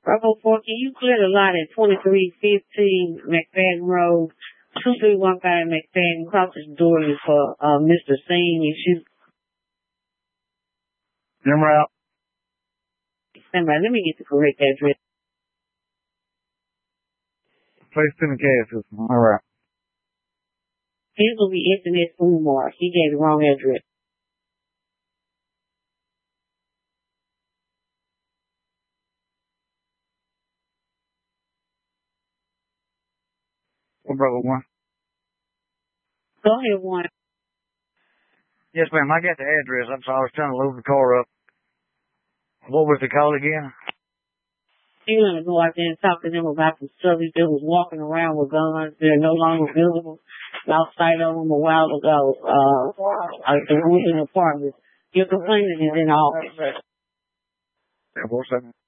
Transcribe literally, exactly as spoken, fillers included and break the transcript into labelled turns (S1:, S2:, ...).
S1: Bravo four, can you clear the lot at twenty-three fifteen McFadden Road, two three one five McFadden, across the door is for, uh, Mister Singh, if you...
S2: Number out.
S1: Stand by, let me get the correct address.
S2: Place in the gas system. All right.
S1: He's gonna be S and S Umar. He gave the wrong address.
S2: What Bravo one?
S1: Go ahead, one.
S2: Yes, ma'am. I got the address. I'm sorry. I was trying to load the car up. What was the call again?
S1: You're gonna go out there and talk to them about the subject that was walking around with guns. They're no longer visible. Lost sight of them a while ago. Uh, like the ones in the apartment. Your complaining is in office.
S2: Yeah, four seven.